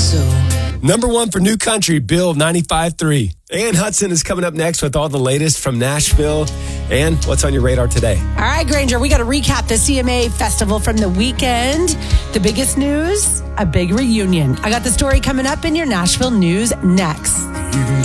Number one for New Country, Bill 95.3. Ann Hudson is coming up next with all the latest from Nashville. Ann, what's on your radar today? All right, Granger, we got to recap the CMA Festival from the weekend. The biggest news, a big reunion. I got the story coming up in your Nashville news next. You can